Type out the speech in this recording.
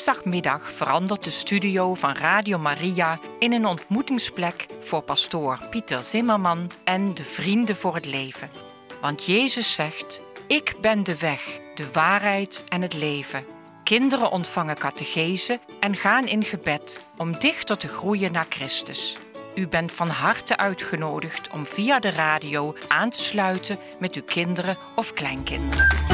woensdagmiddag verandert de studio van Radio Maria in een ontmoetingsplek voor pastoor Pieter Zimmerman en de Vrienden voor het Leven. Want Jezus zegt: ik ben de weg, de waarheid en het leven. Kinderen ontvangen catechese en gaan in gebed om dichter te groeien naar Christus. U bent van harte uitgenodigd om via de radio aan te sluiten met uw kinderen of kleinkinderen.